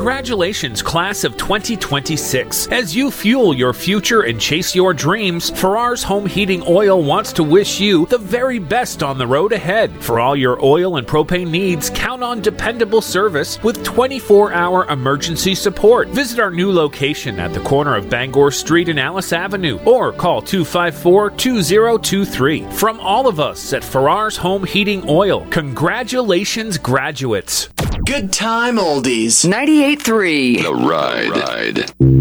Congratulations, class of 2026. As you fuel your future and chase your dreams, Farrar's Home Heating Oil wants to wish you the very best on the road ahead. For all your oil and propane needs, count on dependable service with 24-hour emergency support. Visit our new location at the corner of Bangor Street and Alice Avenue, or call 254-2023. From all of us at Farrar's Home Heating Oil, congratulations, graduates. Good time oldies. 98.3. The Ride.